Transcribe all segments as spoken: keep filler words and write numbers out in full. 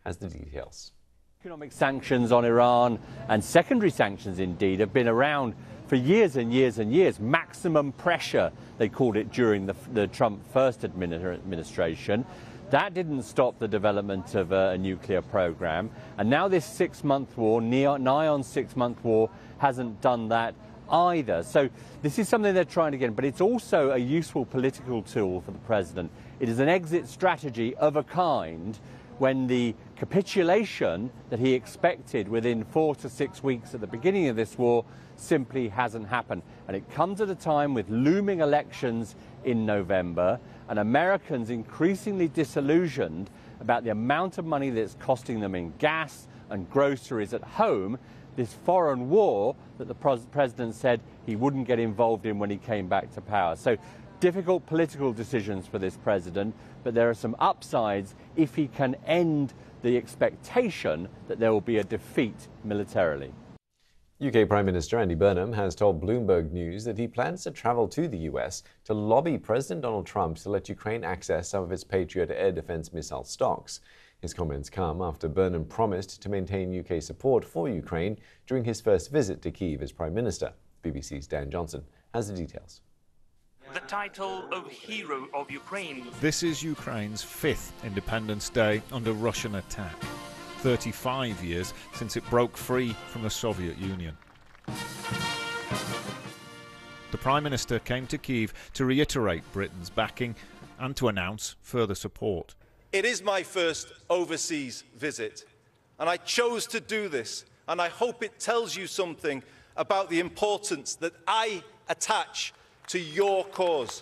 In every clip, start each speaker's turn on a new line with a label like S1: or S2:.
S1: has the details.
S2: Economic sanctions on Iran and secondary sanctions, indeed, have been around for years and years and years. Maximum pressure, they called it during the, the Trump first administration. That didn't stop the development of a, a nuclear program. And now this six-month war, nigh on six-month war, hasn't done that either. So this is something they're trying to get, but it's also a useful political tool for the president. It is an exit strategy of a kind when the capitulation that he expected within four to six weeks at the beginning of this war simply hasn't happened. And it comes at a time with looming elections in November and Americans increasingly disillusioned about the amount of money that's costing them in gas and groceries at home, this foreign war that the president said he wouldn't get involved in when he came back to power. So difficult political decisions for this president, but there are some upsides if he can end the expectation that there will be a defeat militarily.
S1: U K Prime Minister Andy Burnham has told Bloomberg News that he plans to travel to the U S to lobby President Donald Trump to let Ukraine access some of its Patriot air defense missile stocks. His comments come after Burnham promised to maintain U K support for Ukraine during his first visit to Kyiv as Prime Minister. B B C's Dan Johnson has the details.
S3: The title of Hero of Ukraine.
S4: This is Ukraine's fifth Independence Day under Russian attack. thirty-five years since it broke free from the Soviet Union. The Prime Minister came to Kyiv to reiterate Britain's backing and to announce further support.
S5: It is my first overseas visit, and I chose to do this, and I hope it tells you something about the importance that I attach to your cause.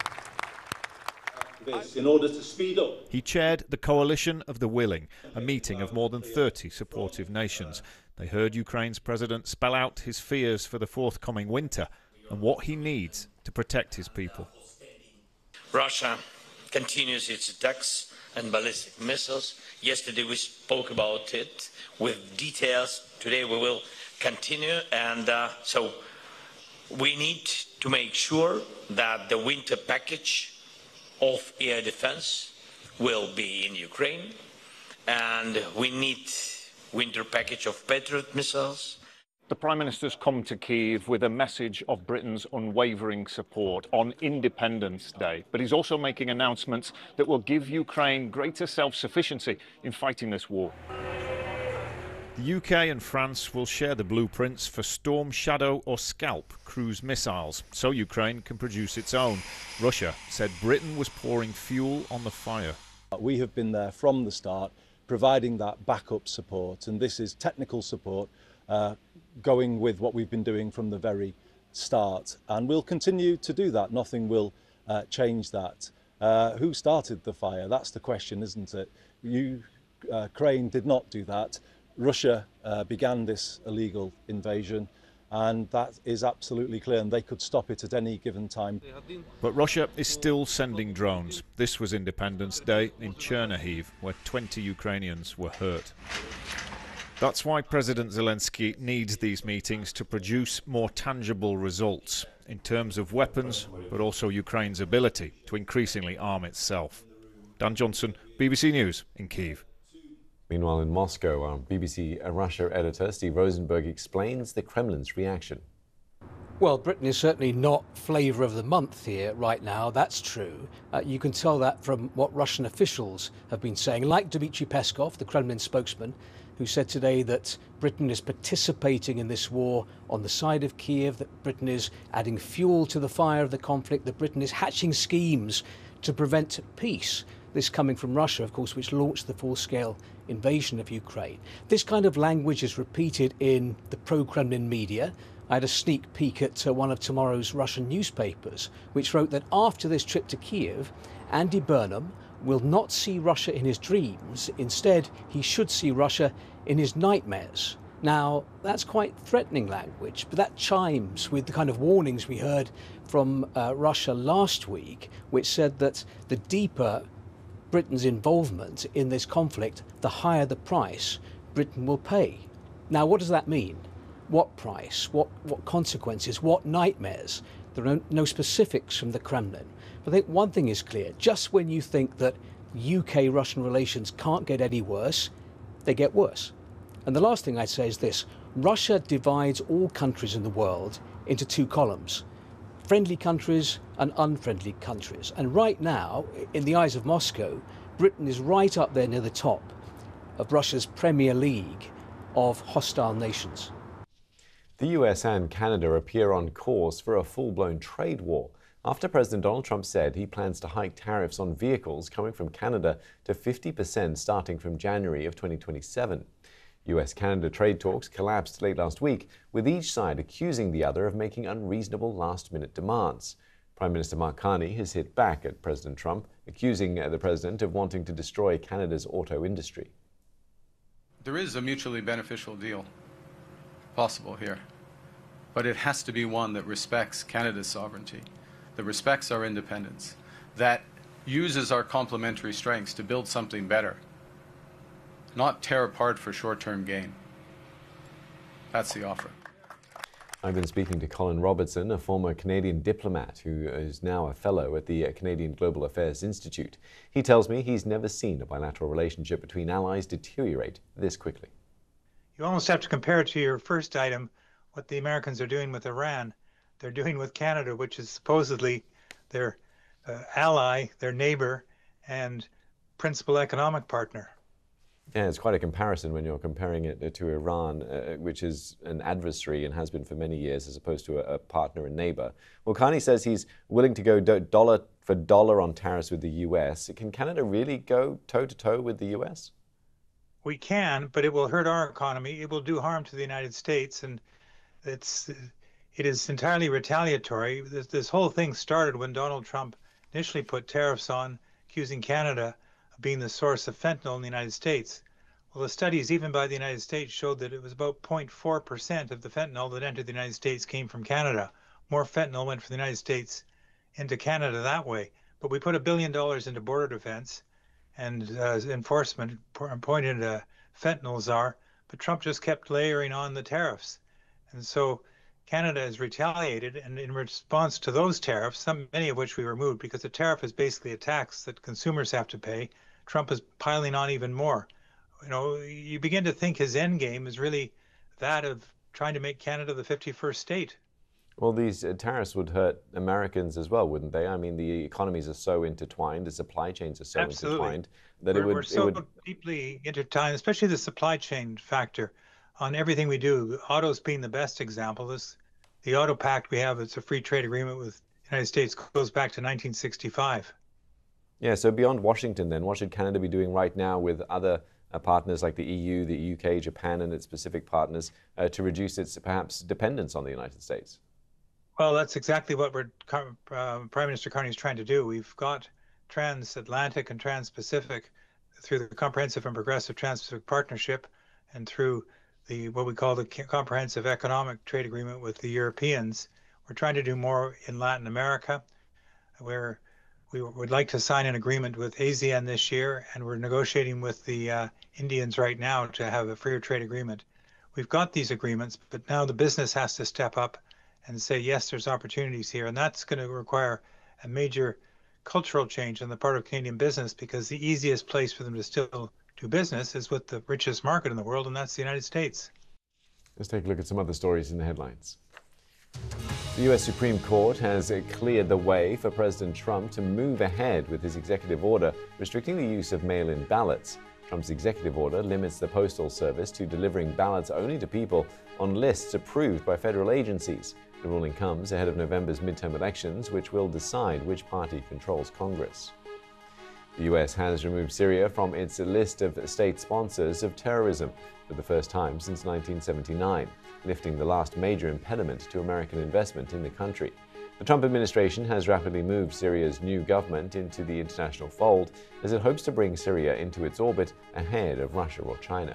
S6: In order to speed up.
S4: He chaired the Coalition of the Willing, a meeting of more than thirty supportive nations. They heard Ukraine's president spell out his fears for the forthcoming winter and what he needs to protect his people.
S3: Russia continues its attacks and ballistic missiles. Yesterday we spoke about it with details. Today we will continue, and uh, so we need to make sure that the winter package of air defense will be in Ukraine, and we need winter package of Patriot missiles.
S7: The Prime Minister's come to Kyiv with a message of Britain's unwavering support on Independence Day, but he's also making announcements that will give Ukraine greater self-sufficiency in fighting this war.
S4: The U K and France will share the blueprints for Storm Shadow or Scalp cruise missiles, so Ukraine can produce its own. Russia said Britain was pouring fuel on the fire.
S8: We have been there from the start, providing that backup support, and this is technical support uh, going with what we've been doing from the very start, and we'll continue to do that. Nothing will uh, change that. Uh, who started the fire? That's the question, isn't it? You, uh, Ukraine did not do that. Russia uh, began this illegal invasion, and that is absolutely clear, and they could stop it at any given time.
S4: But Russia is still sending drones. This was Independence Day in Chernihiv, where twenty Ukrainians were hurt. That's why President Zelensky needs these meetings to produce more tangible results in terms of weapons, but also Ukraine's ability to increasingly arm itself. Dan Johnson, B B C News in Kyiv.
S1: Meanwhile, in Moscow, our B B C Russia editor Steve Rosenberg explains the Kremlin's reaction.
S9: Well, Britain is certainly not flavour of the month here right now, that's true. Uh, you can tell that from what Russian officials have been saying, like Dmitry Peskov, the Kremlin spokesman, who said today that Britain is participating in this war on the side of Kyiv, that Britain is adding fuel to the fire of the conflict, that Britain is hatching schemes to prevent peace. This coming from Russia, of course, which launched the full-scale invasion of Ukraine. This kind of language is repeated in the pro-Kremlin media. I had a sneak peek at uh, one of tomorrow's Russian newspapers, which wrote that after this trip to Kyiv, Andy Burnham will not see Russia in his dreams. Instead, he should see Russia in his nightmares. Now, that's quite threatening language, but that chimes with the kind of warnings we heard from uh, Russia last week, which said that the deeper Britain's involvement in this conflict, the higher the price Britain will pay. Now, what does that mean? What price? What, what consequences? What nightmares? There are no, no specifics from the Kremlin. But I think one thing is clear. Just when you think that U K-Russian relations can't get any worse, they get worse. And the last thing I'd say is this: Russia divides all countries in the world into two columns: friendly countries and unfriendly countries. And right now, in the eyes of Moscow, Britain is right up there near the top of Russia's Premier League of hostile nations.
S1: The U S and Canada appear on course for a full-blown trade war after President Donald Trump said he plans to hike tariffs on vehicles coming from Canada to fifty percent starting from January of twenty twenty-seven. U S Canada trade talks collapsed late last week, with each side accusing the other of making unreasonable last-minute demands. Prime Minister Mark Carney has hit back at President Trump, accusing the president of wanting to destroy Canada's auto industry.
S10: There is a mutually beneficial deal possible here, but it has to be one that respects Canada's sovereignty, that respects our independence, that uses our complementary strengths to build something better, not tear apart for short-term gain. That's the offer.
S1: I've been speaking to Colin Robertson, a former Canadian diplomat who is now a fellow at the Canadian Global Affairs Institute. He tells me he's never seen a bilateral relationship between allies deteriorate this quickly.
S11: You almost have to compare it to your first item, what the Americans are doing with Iran. They're doing with Canada, which is supposedly their uh, ally, their neighbor, and principal economic partner.
S1: Yeah, it's quite a comparison when you're comparing it to Iran, uh, which is an adversary and has been for many years, as opposed to a, a partner and neighbor. Well, Carney says he's willing to go do dollar for dollar on tariffs with the U S. Can Canada really go toe-to-toe with the U S?
S11: We can, but it will hurt our economy. It will do harm to the United States, and it's, it is entirely retaliatory. This, this whole thing started when Donald Trump initially put tariffs on, accusing Canada being the source of fentanyl in the United States. Well, the studies, even by the United States, showed that it was about zero point four percent of the fentanyl that entered the United States came from Canada. More fentanyl went from the United States into Canada that way. But we put a billion dollars into border defense and uh, enforcement, appointed a fentanyl czar, but Trump just kept layering on the tariffs. And so Canada has retaliated, and in response to those tariffs, some, many of which we removed, because a tariff is basically a tax that consumers have to pay, Trump is piling on even more. You know, you begin to think his end game is really that of trying to make Canada the fifty-first state.
S1: Well, these uh, tariffs would hurt Americans as well, wouldn't they? I mean, the economies are so intertwined, the supply chains are so
S11: Absolutely.
S1: intertwined that
S11: we're,
S1: it would...
S11: We're so
S1: it would...
S11: deeply intertwined, especially the supply chain factor on everything we do. Autos being the best example. This, the Auto Pact we have, it's a free trade agreement with the United States, goes back to nineteen sixty-five.
S1: Yeah, so beyond Washington then, what should Canada be doing right now with other uh, partners like the E U, the U K, Japan and its Pacific partners uh, to reduce its perhaps dependence on the United States?
S11: Well, that's exactly what we're, uh, Prime Minister Carney is trying to do. We've got transatlantic and trans-Pacific through the Comprehensive and Progressive Trans-Pacific Partnership and through the what we call the Comprehensive Economic Trade Agreement with the Europeans. We're trying to do more in Latin America, where we would like to sign an agreement with ASEAN this year, and we're negotiating with the uh, Indians right now to have a freer trade agreement. We've got these agreements, but now the business has to step up and say, yes, there's opportunities here. And that's going to require a major cultural change on the part of Canadian business, because the easiest place for them to still do business is with the richest market in the world, and that's the United States.
S1: Let's take a look at some other stories in the headlines. The U S Supreme Court has cleared the way for President Trump to move ahead with his executive order restricting the use of mail-in ballots. Trump's executive order limits the Postal Service to delivering ballots only to people on lists approved by federal agencies. The ruling comes ahead of November's midterm elections, which will decide which party controls Congress. The U S has removed Syria from its list of state sponsors of terrorism for the first time since nineteen seventy-nine, lifting the last major impediment to American investment in the country. The Trump administration has rapidly moved Syria's new government into the international fold as it hopes to bring Syria into its orbit ahead of Russia or China.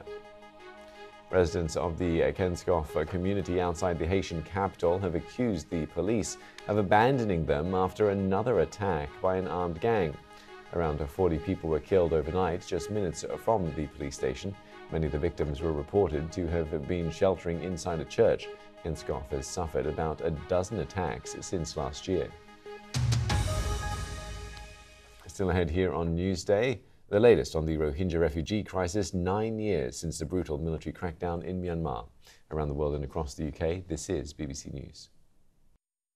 S1: Residents of the Kenskoff community outside the Haitian capital have accused the police of abandoning them after another attack by an armed gang. Around forty people were killed overnight, just minutes from the police station. Many of the victims were reported to have been sheltering inside a church. Kenskoff has suffered about a dozen attacks since last year. Still ahead here on Newsday, The latest on the Rohingya refugee crisis, nine years since the brutal military crackdown in Myanmar. Around the world and across the U K, this is B B C News.